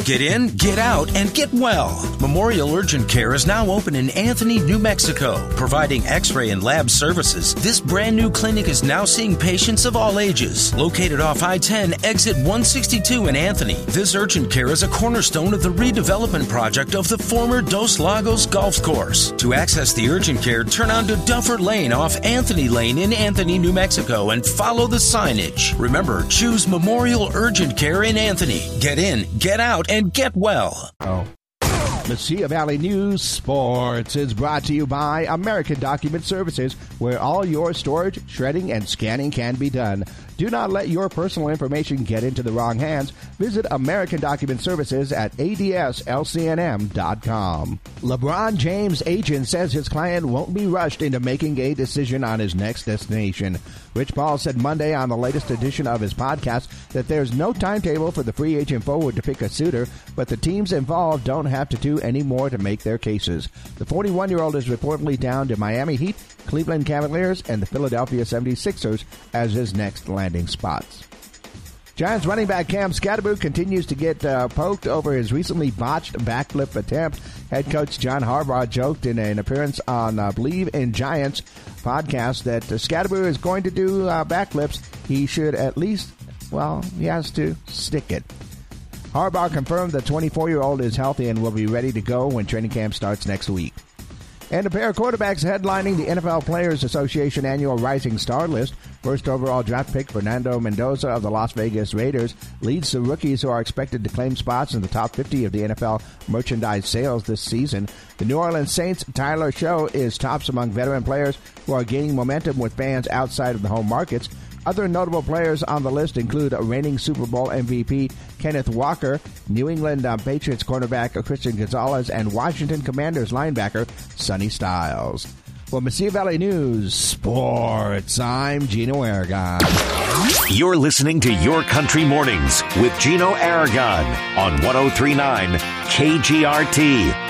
Get in, get out, and get well. Memorial Urgent Care is now open in Anthony, New Mexico, providing x-ray and lab services. This brand new clinic is now seeing patients of all ages. Located off I-10, exit 162 in Anthony, this urgent care is a cornerstone of the redevelopment project of the former Dos Lagos Golf Course. To access the urgent care, turn onto Duffer Lane off Anthony Lane in Anthony, New Mexico, and follow the signage. Remember, choose Memorial Urgent Care in Anthony. Get in, get out, and get well. Mesilla Valley News Sports is brought to you by American Document Services, where all your storage, shredding, and scanning can be done. Do not let your personal information get into the wrong hands. Visit American Document Services at adslcnm.com. LeBron James' agent says his client won't be rushed into making a decision on his next destination. Rich Paul said Monday on the latest edition of his podcast that there's no timetable for the free agent forward to pick a suitor, but the teams involved don't have to do any more to make their cases. The 41-year-old is reportedly down to Miami Heat, Cleveland Cavaliers, and the Philadelphia 76ers as his next landing spots. Giants running back Cam Skattebo continues to get poked over his recently botched backflip attempt. Head coach John Harbaugh joked in an appearance on Believe in Giants podcast that Skattebo is going to do backflips. He should at least, he has to stick it. Harbaugh confirmed the 24-year-old is healthy and will be ready to go when training camp starts next week. And a pair of quarterbacks headlining the NFL Players Association annual Rising Star List. First overall draft pick Fernando Mendoza of the Las Vegas Raiders leads the rookies who are expected to claim spots in the top 50 of the NFL merchandise sales this season. The New Orleans Saints' Tyler Show is tops among veteran players who are gaining momentum with fans outside of the home markets. Other notable players on the list include reigning Super Bowl MVP Kenneth Walker, New England Patriots cornerback Christian Gonzalez, and Washington Commanders linebacker Sonny Styles. For Mesilla Valley News Sports, I'm Gino Aragon. You're listening to Your Country Mornings with Gino Aragon on 103.9 KGRT.